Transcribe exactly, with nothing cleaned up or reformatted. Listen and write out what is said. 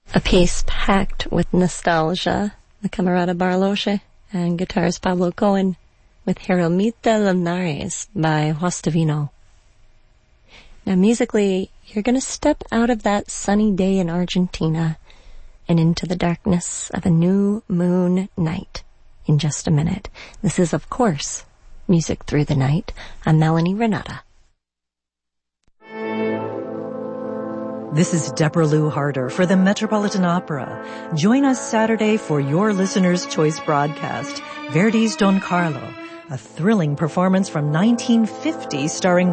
A piece packed with nostalgia, the Camerata Barloche, and guitarist Pablo Cohen with Jeromita Linares by Juastavino. Now musically, you're going to step out of that sunny day in Argentina and into the darkness of a new moon night in just a minute. This is, of course, Music Through the Night. I'm Melanie Renata. This is Deborah Lou Harder for the Metropolitan Opera. Join us Saturday for your listener's choice broadcast, Verdi's Don Carlo, a thrilling performance from nineteen fifty starring